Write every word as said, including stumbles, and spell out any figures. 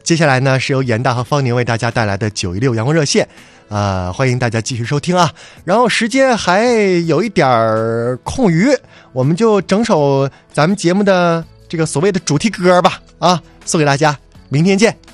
接下来呢是由严大和方宁为大家带来的九一六阳光热线，呃，欢迎大家继续收听啊。然后时间还有一点儿空余，我们就整首咱们节目的这个所谓的主题歌吧，啊，送给大家，明天见。